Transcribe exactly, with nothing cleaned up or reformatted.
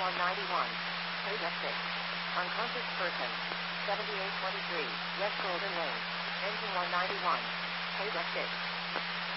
one ninety-one. Playback six. Unconscious person. seventy-eight twenty-three. West Golden Lane. Engine one ninety-one. Playback six.